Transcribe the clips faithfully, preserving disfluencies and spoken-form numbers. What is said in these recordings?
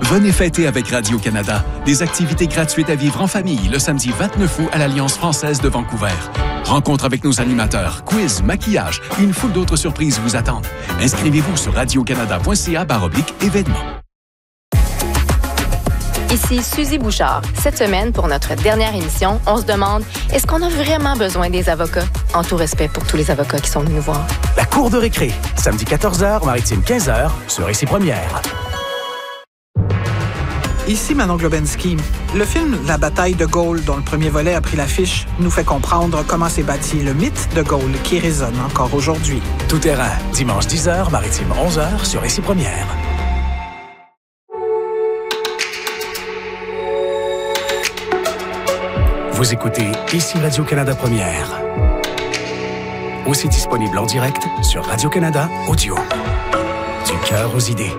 Venez fêter avec Radio-Canada. Des activités gratuites à vivre en famille le samedi vingt-neuf août à l'Alliance française de Vancouver. Rencontre avec nos animateurs, quiz, maquillage, une foule d'autres surprises vous attendent. Inscrivez-vous sur radiocanada.ca baroblique événements. Ici Suzy Bouchard. Cette semaine, pour notre dernière émission, on se demande, est-ce qu'on a vraiment besoin des avocats? En tout respect pour tous les avocats qui sont venus nous voir. La cour de récré, samedi quatorze heures, Maritime quinze heures, sur Ici Première. Ici Manon Globensky. Le film La bataille de Gaulle, dont le premier volet a pris l'affiche, nous fait comprendre comment s'est bâti le mythe de Gaulle qui résonne encore aujourd'hui. Tout terrain, dimanche dix heures, Maritime onze heures, sur Ici Première. Vous écoutez Ici Radio-Canada Première. Aussi disponible en direct sur Radio-Canada Audio. Du cœur aux idées.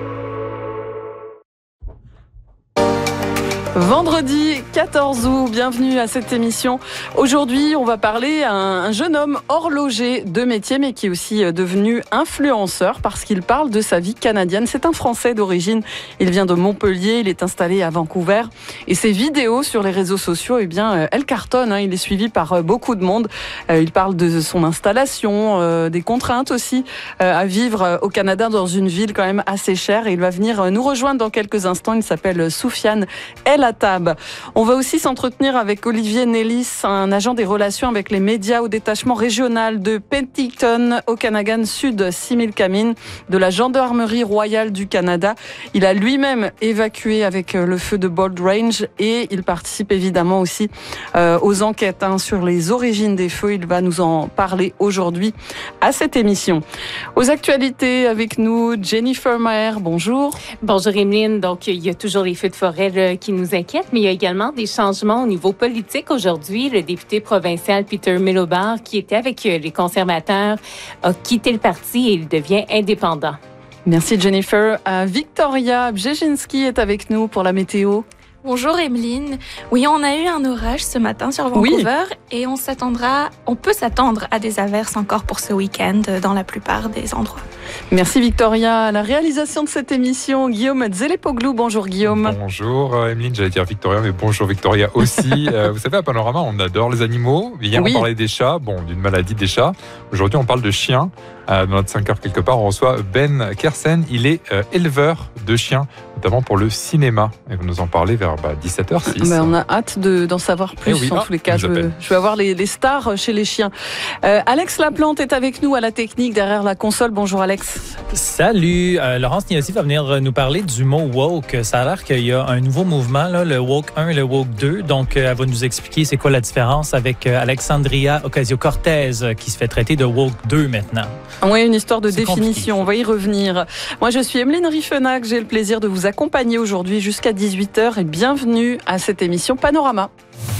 Vendredi quatorze août, bienvenue à cette émission. Aujourd'hui, on va parler à un jeune homme horloger de métier, mais qui est aussi devenu influenceur parce qu'il parle de sa vie canadienne. C'est un Français d'origine. Il vient de Montpellier, il est installé à Vancouver. Et ses vidéos sur les réseaux sociaux, eh bien, elles cartonnent. Hein. Il est suivi par beaucoup de monde. Il parle de son installation, des contraintes aussi à vivre au Canada dans une ville quand même assez chère. Et il va venir nous rejoindre dans quelques instants. Il s'appelle Soufiane El Attab. On va aussi s'entretenir avec Olivier Nellis, un agent des relations avec les médias au détachement régional de Penticton, Okanagan Sud, Similkameen, de la Gendarmerie royale du Canada. Il a lui-même évacué avec le feu de Bold Range et il participe évidemment aussi euh, aux enquêtes hein, sur les origines des feux. Il va nous en parler aujourd'hui à cette émission. Aux actualités avec nous, Jennifer Maher, bonjour. Bonjour Emeline. Donc, il y a toujours les feux de forêt là, qui nous inquiète, mais il y a également des changements au niveau politique. Aujourd'hui, le député provincial Peter Milobar, qui était avec les conservateurs, a quitté le parti et il devient indépendant. Merci Jennifer. Euh, Victoria Brzezzinski est avec nous pour la météo. Bonjour Emeline. Oui, on a eu un orage ce matin sur Vancouver oui. et on s'attendra, on peut s'attendre à des averses encore pour ce week-end dans la plupart des endroits. Merci Victoria. À la réalisation de cette émission, Guillaume Zelepoglou. Bonjour Guillaume. Bonjour Emeline, j'allais dire Victoria, mais bonjour Victoria aussi. euh, vous savez, à Panorama, on adore les animaux. Hier, oui. on parlait des chats, bon, d'une maladie des chats. Aujourd'hui, on parle de chiens. Euh, dans notre cinq heures quelque part, on reçoit Ben Kersen. Il est euh, éleveur de chiens, notamment pour le cinéma. Et vous nous en parlez vers bah, dix-sept heures six. Ben, on a hâte de, d'en savoir plus. Oui. En ah, tous les cas, je veux, je veux avoir les, les stars chez les chiens. Euh, Alex Laplante est avec nous à la technique derrière la console. Bonjour Alex. Salut. Euh, Laurence Niassi va venir nous parler du mot woke. Ça a l'air qu'il y a un nouveau mouvement, là, le woke un et le woke deux. Donc, euh, elle va nous expliquer c'est quoi la différence avec euh, Alexandria Ocasio-Cortez euh, qui se fait traiter de woke deux maintenant. Oui, une histoire de c'est définition. Compliqué. On va y revenir. Moi, je suis Emeline Riffenac. J'ai le plaisir de vous accompagner aujourd'hui jusqu'à dix-huit heures et bienvenue à cette émission Panorama.